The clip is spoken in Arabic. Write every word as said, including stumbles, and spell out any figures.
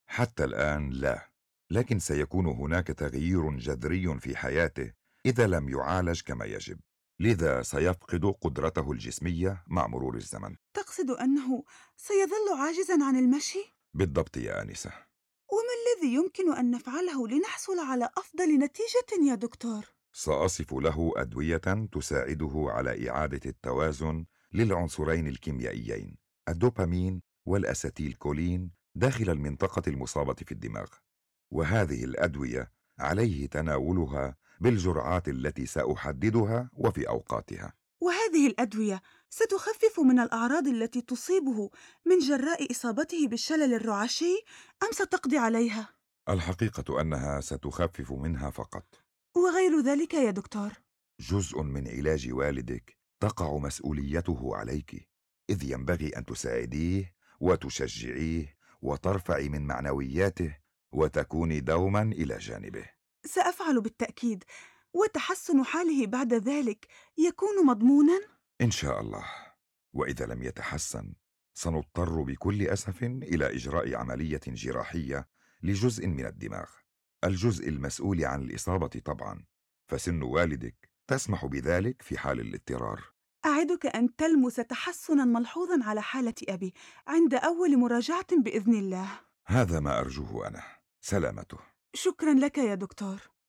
حتى الآن لا، لكن سيكون هناك تغيير جذري في حياته إذا لم يعالج كما يجب، لذا سيفقد قدرته الجسمية مع مرور الزمن. تقصد أنه سيظل عاجزًا عن المشي؟ بالضبط يا آنسة. وما الذي يمكن أن نفعله لنحصل على أفضل نتيجة يا دكتور؟ سأصف له أدوية تساعده على إعادة التوازن للعنصرين الكيميائيين الدوبامين والأسيتيلكولين داخل المنطقة المصابة في الدماغ، وهذه الأدوية عليه تناولها بالجرعات التي سأحددها وفي أوقاتها. وهذه الأدوية ستخفف من الأعراض التي تصيبه من جراء إصابته بالشلل الرعاشي أم ستقضي عليها؟ الحقيقة أنها ستخفف منها فقط. وغير ذلك يا دكتور؟ جزء من علاج والدك تقع مسؤوليته عليك، إذ ينبغي أن تساعديه وتشجعيه وترفعي من معنوياته وتكوني دوما إلى جانبه. سأفعل بالتأكيد. وتحسن حاله بعد ذلك يكون مضموناً؟ إن شاء الله. وإذا لم يتحسن سنضطر بكل أسف إلى إجراء عملية جراحية لجزء من الدماغ، الجزء المسؤول عن الإصابة طبعا، فسن والدك تسمح بذلك في حال الاضطرار. أعدك أن تلمس تحسناً ملحوظاً على حالة أبي عند أول مراجعة بإذن الله. هذا ما أرجوه أنا، سلامته. شكراً لك يا دكتور.